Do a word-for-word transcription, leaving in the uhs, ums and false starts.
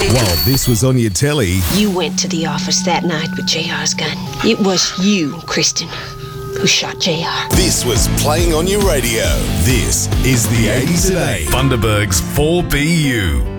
While this was on your telly, You went to the office that night with J R's gun. It was you, Kristen, who shot J R. this was playing on your radio. This is the eighties today. Bundaberg's four B U.